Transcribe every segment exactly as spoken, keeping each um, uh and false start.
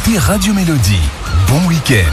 écoutez Radio Mélodie. Bon week-end.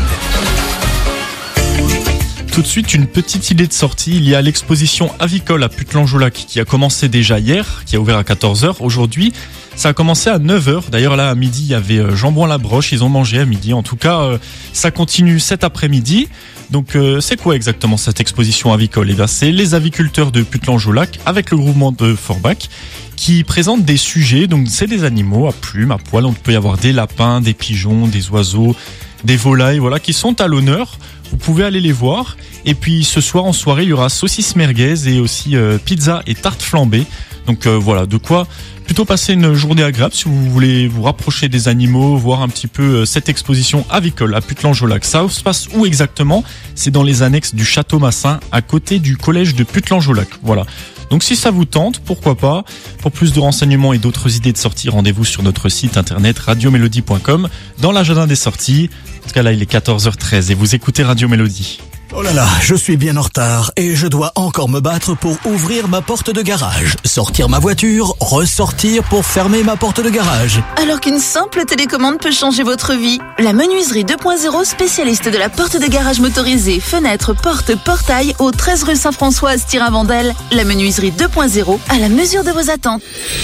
Tout de suite, une petite idée de sortie. Il y a l'exposition avicole à Putelange-au-Lac qui a commencé déjà hier, qui a ouvert à quatorze heures. Aujourd'hui, ça a commencé à neuf heures. D'ailleurs, là, à midi, il y avait jambon à la broche. Ils ont mangé à midi. En tout cas, euh, ça continue cet après-midi. Donc, euh, c'est quoi exactement cette exposition avicole ? Eh bien, c'est les aviculteurs de Putelange-au-Lac avec le groupement de Forbach qui présentent des sujets. Donc, c'est des animaux à plumes, à poils. On peut y avoir des lapins, des pigeons, des oiseaux, des volailles, voilà, qui sont à l'honneur. Vous pouvez aller les voir. Et puis ce soir en soirée, il y aura saucisses merguez et aussi euh, pizza et tarte flambée. Donc euh, voilà, de quoi plutôt passer une journée agréable si vous voulez vous rapprocher des animaux, voir un petit peu euh, cette exposition avicole à Putelange-au-Lac. Ça se passe où exactement ? C'est dans les annexes du Château Massin, à côté du collège de Putelange-au-Lac. Voilà. Donc si ça vous tente, pourquoi pas. Pour plus de renseignements et d'autres idées de sortie, rendez-vous sur notre site internet radio mélodie point com dans l'agenda des sorties. En tout cas là, il est quatorze heures treize et vous écoutez Radio Mélodie. Oh là là, je suis bien en retard et je dois encore me battre pour ouvrir ma porte de garage, sortir ma voiture, ressortir pour fermer ma porte de garage. Alors qu'une simple télécommande peut changer votre vie. La menuiserie deux point zéro, spécialiste de la porte de garage motorisée, fenêtres, portes, portail, au treize rue Saint-François à Styrin-Vandel. La menuiserie deux point zéro, à la mesure de vos attentes.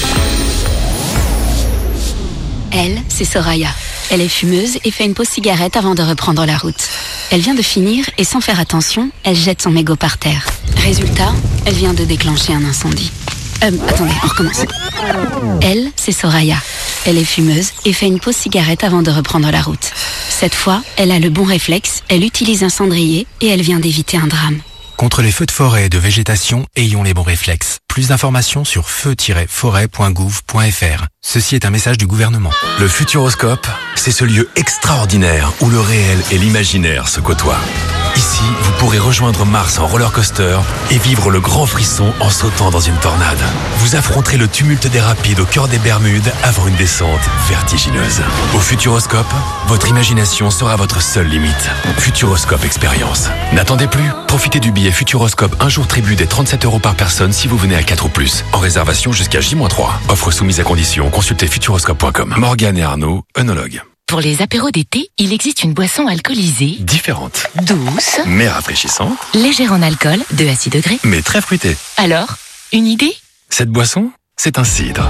Elle, c'est Soraya. Elle est fumeuse et fait une pause cigarette avant de reprendre la route. Elle vient de finir et sans faire attention, elle jette son mégot par terre. Résultat, elle vient de déclencher un incendie. Euh, attendez, on recommence. Elle, c'est Soraya. Elle est fumeuse et fait une pause cigarette avant de reprendre la route. Cette fois, elle a le bon réflexe, elle utilise un cendrier et elle vient d'éviter un drame. Contre les feux de forêt et de végétation, ayons les bons réflexes. Plus d'informations sur feu tiret forêt point gouv point f r. Ceci est un message du gouvernement. Le Futuroscope, c'est ce lieu extraordinaire où le réel et l'imaginaire se côtoient. Ici, vous pourrez rejoindre Mars en roller coaster et vivre le grand frisson en sautant dans une tornade. Vous affronterez le tumulte des rapides au cœur des Bermudes avant une descente vertigineuse. Au Futuroscope, votre imagination sera votre seule limite. Futuroscope Expérience. N'attendez plus, profitez du billet Futuroscope un jour tribut des trente-sept euros par personne si vous venez à quatre ou plus. En réservation jusqu'à J trois. Offre soumise à condition, consultez futuroscope point com. Morgane et Arnaud, œnologues. Pour les apéros d'été, il existe une boisson alcoolisée, Différente, douce, mais rafraîchissante, légère en alcool, deux à six degrés. mais très fruitée. Alors, une idée ? Cette boisson, c'est un cidre.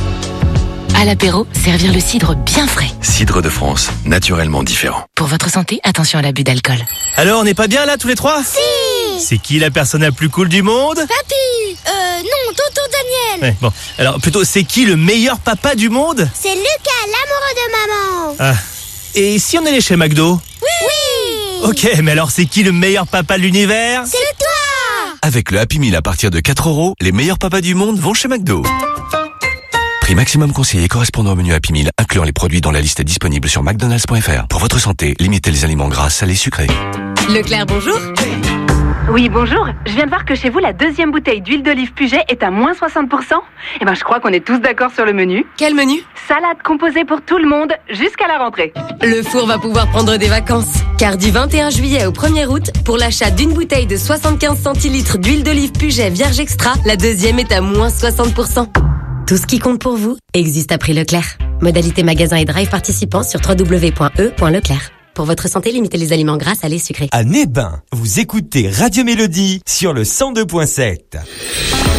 À l'apéro, servir le cidre bien frais. Cidre de France, naturellement différent. Pour votre santé, attention à l'abus d'alcool. Alors, on n'est pas bien là tous les trois ? Si. C'est qui la personne la plus cool du monde ? Papy. Euh, non, tonton Daniel. Ouais, bon, alors plutôt, c'est qui le meilleur papa du monde ? C'est Lucas, l'amoureux de maman. Ah. Et si on allait chez McDo ? Oui. Ok, mais alors c'est qui le meilleur papa de l'univers ? C'est toi. Avec le Happy Meal à partir de quatre euros, les meilleurs papas du monde vont chez McDo. Prix maximum conseillé correspondant au menu Happy Meal, incluant les produits dans la liste disponible sur mcdonalds point f r. Pour votre santé, limitez les aliments gras, salés, sucrés. Leclerc, bonjour. Oui, bonjour. Je viens de voir que chez vous, la deuxième bouteille d'huile d'olive Puget est à moins soixante pour cent. Eh ben, je crois qu'on est tous d'accord sur le menu. Quel menu ? Salade composée pour tout le monde, jusqu'à la rentrée. Le four va pouvoir prendre des vacances. Car du vingt et un juillet au premier août, pour l'achat d'une bouteille de soixante-quinze centilitres d'huile d'olive Puget Vierge Extra, la deuxième est à moins soixante pour cent. Tout ce qui compte pour vous existe à prix Leclerc. Modalité magasin et drive participants sur w w w point e point leclerc. Pour votre santé, limitez les aliments gras, salés, sucrés. À Nébin, vous écoutez Radio Mélodie sur le cent deux point sept.